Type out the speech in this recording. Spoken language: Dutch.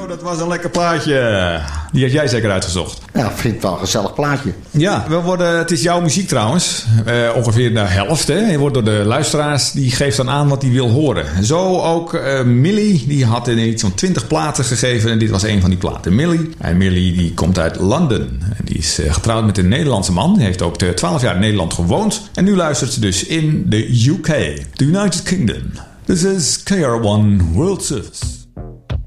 dat was een lekker plaatje. Die had jij zeker uitgezocht. Ja, ik vind het wel een gezellig plaatje. Ja, het is jouw muziek trouwens. Ongeveer de helft. Hè. Je wordt door de luisteraars, die geeft dan aan wat hij wil horen. Zo ook Millie, die had iets van 20 platen gegeven. En dit was een van die platen. Millie. En Millie die komt uit Londen. Die is getrouwd met een Nederlandse man. Die heeft ook 12 jaar in Nederland gewoond. En nu luistert ze dus in de UK. The United Kingdom. This is KR1 World Service.